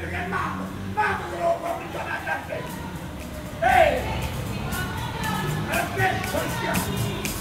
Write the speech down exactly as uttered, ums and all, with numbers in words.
dengan mama. Mama berubah menjadi hei, oke, terusnya.